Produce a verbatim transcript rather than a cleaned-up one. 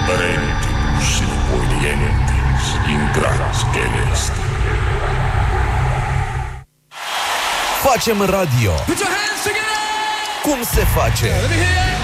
Rendimus obedientes in gras celeste. Facem radio. Put your hands together! Cum se face? Let me hear you.